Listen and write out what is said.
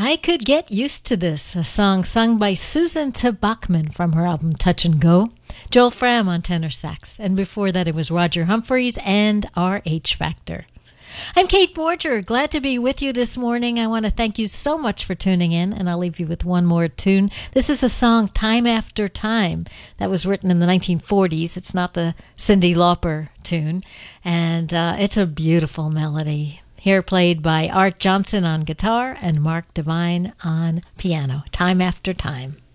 I Could Get Used to This, a song sung by Susan T. Bachman from her album Touch and Go. Joel Fram on tenor sax. And before that, it was Roger Humphreys and RH Factor. I'm Kate Borger. Glad to be with you this morning. I want to thank you so much for tuning in, and I'll leave you with one more tune. This is the song Time After Time that was written in the 1940s. It's not the Cyndi Lauper tune, and it's a beautiful melody. Here played by Art Johnson on guitar and Mark Devine on piano. Time After Time.